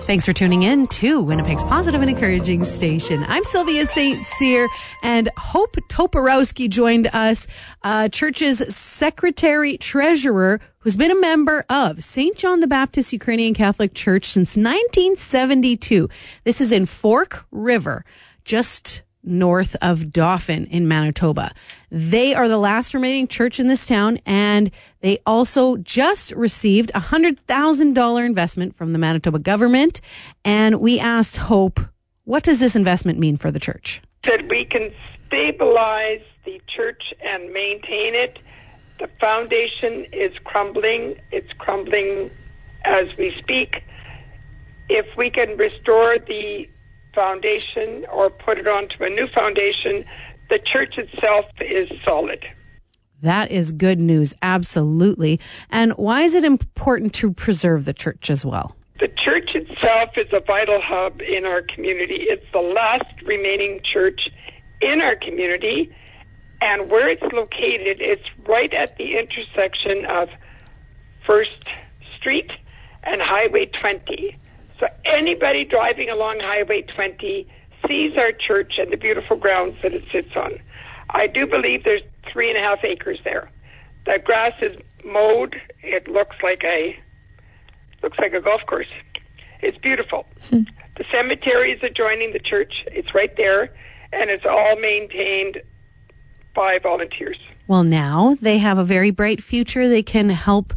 Thanks for tuning in to Winnipeg's positive and encouraging station. I'm Sylvia St. Cyr, and Hope Toporowski joined us, church's secretary-treasurer, who's been a member of St. John the Baptist Ukrainian Catholic Church since 1972. This is in Fork River, just north of Dauphin in Manitoba. They are the last remaining church in this town, and they also just received a $100,000 investment from the Manitoba government. And we asked Hope, what does this investment mean for the church? That we can stabilize the church and maintain it. The foundation is crumbling. It's crumbling as we speak. If we can restore the foundation or put it onto a new foundation, the church itself is solid. That is good news, absolutely. And why is it important to preserve the church as well? The church itself is a vital hub in our community. It's the last remaining church in our community, and where it's located, it's right at the intersection of First Street and Highway 20. So anybody driving along Highway 20 sees our church and the beautiful grounds that it sits on. I do believe there's 3.5 acres there. The grass is mowed. It looks like a golf course. It's beautiful. The cemetery is adjoining the church. It's right there, and it's all maintained by volunteers. Well, now they have a very bright future. They can help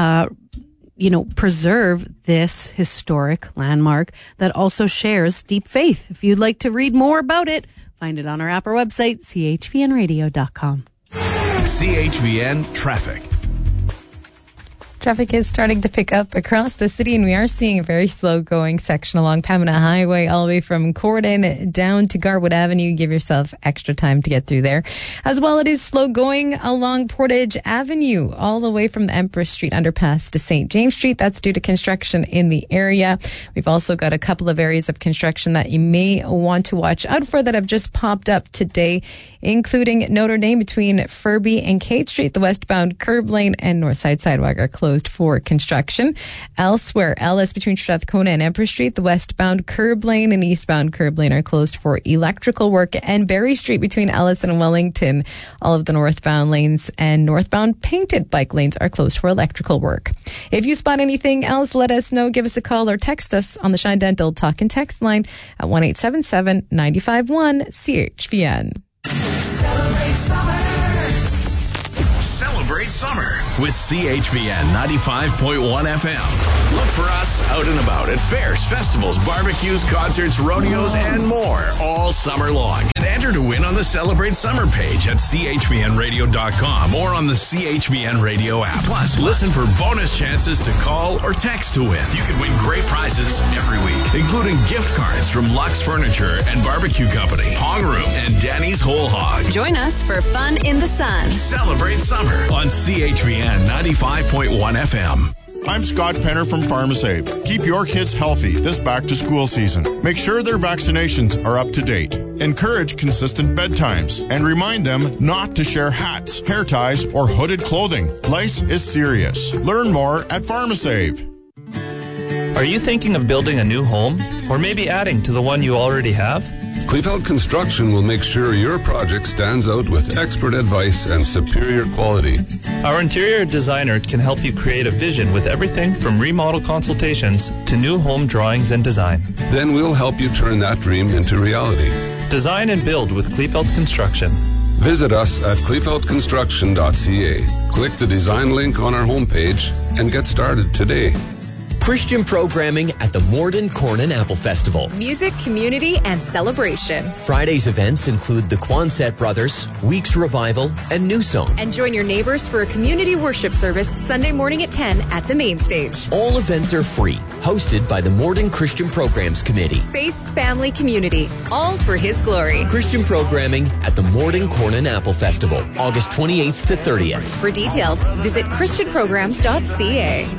preserve this historic landmark that also shares deep faith. If you'd like to read more about it, find it on our app or website, chvnradio.com. CHVN Traffic. Traffic is starting to pick up across the city, and we are seeing a very slow-going section along Pembina Highway all the way from Corden down to Garwood Avenue. Give yourself extra time to get through there. As well, it is slow-going along Portage Avenue all the way from the Empress Street underpass to St. James Street. That's due to construction in the area. We've also got a couple of areas of construction that you may want to watch out for that have just popped up today, including Notre Dame between Furby and Kate Street. The westbound curb lane and Northside sidewalk are closed for construction. Elsewhere, Ellis between Strathcona and Empress Street, the westbound curb lane and eastbound curb lane are closed for electrical work. And Berry Street between Ellis and Wellington, all of the northbound lanes and northbound painted bike lanes are closed for electrical work. If you spot anything else, let us know. Give us a call or text us on the Shine Dental Talk and Text line at 1-877-951-CHVN. Celebrate summer with CHVN 95.1 FM. Look for us out and about at fairs, festivals, barbecues, concerts, rodeos, and more all summer long. And enter to win on the Celebrate Summer page at chvnradio.com or on the CHVN Radio app. Plus, listen for bonus chances to call or text to win. You can win great prizes every week, including gift cards from Lux Furniture and Barbecue Company, Hog Room, and Danny's Whole Hog. Join us for fun in the sun. Celebrate summer on CHVN 95.1 FM. I'm Scott Penner from PharmaSave. Keep your kids healthy this back-to-school season. Make sure their vaccinations are up to date. Encourage consistent bedtimes and remind them not to share hats, hair ties, or hooded clothing. Lice is serious. Learn more at PharmaSave. Are you thinking of building a new home or maybe adding to the one you already have? Kleefeld Construction will make sure your project stands out with expert advice and superior quality. Our interior designer can help you create a vision with everything from remodel consultations to new home drawings and design. Then we'll help you turn that dream into reality. Design and build with Kleefeld Construction. Visit us at kleefeldconstruction.ca. Click the design link on our homepage and get started today. Christian programming at the Morden Corn and Apple Festival. Music, community, and celebration. Friday's events include the Quonset Brothers, Weeks Revival, and New Song. And join your neighbors for a community worship service Sunday morning at 10 at the main stage. All events are free, hosted by the Morden Christian Programs Committee. Faith, family, community, all for His glory. Christian programming at the Morden Corn and Apple Festival, August 28th to 30th. For details, visit christianprograms.ca.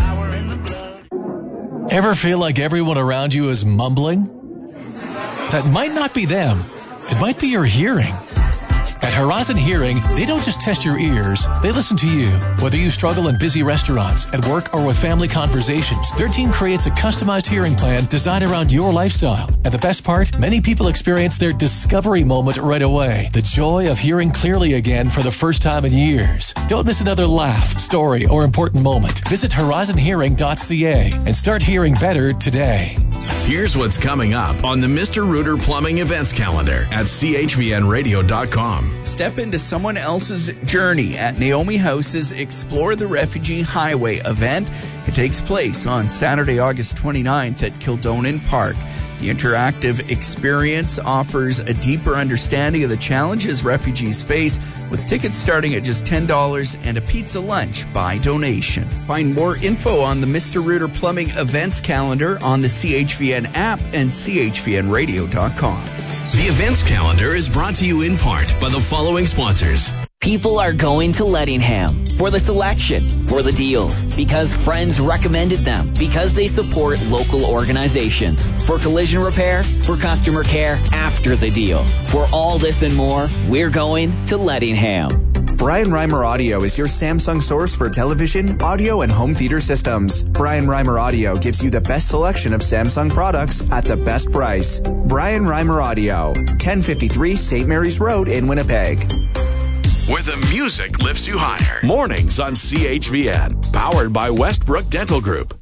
Ever feel like everyone around you is mumbling? That might not be them. It might be your hearing. At Horizon Hearing, they don't just test your ears, they listen to you. Whether you struggle in busy restaurants, at work, or with family conversations, their team creates a customized hearing plan designed around your lifestyle. And the best part, many people experience their discovery moment right away. The joy of hearing clearly again for the first time in years. Don't miss another laugh, story, or important moment. Visit horizonhearing.ca and start hearing better today. Here's what's coming up on the Mr. Rooter Plumbing events calendar at chvnradio.com. Step into someone else's journey at Naomi House's Explore the Refugee Highway event. It takes place on Saturday, August 29th at Kildonan Park. The interactive experience offers a deeper understanding of the challenges refugees face, with tickets starting at just $10 and a pizza lunch by donation. Find more info on the Mr. Rooter Plumbing events calendar on the CHVN app and chvnradio.com. The events calendar is brought to you in part by the following sponsors. People are going to Lettingham for the selection, for the deals, because friends recommended them, because they support local organizations, for collision repair, for customer care after the deal. For all this and more, we're going to Lettingham. Brian Reimer Audio is your Samsung source for television, audio, and home theater systems. Brian Reimer Audio gives you the best selection of Samsung products at the best price. Brian Reimer Audio, 1053 St. Mary's Road in Winnipeg. Where the music lifts you higher. Mornings on CHVN. Powered by Westbrook Dental Group.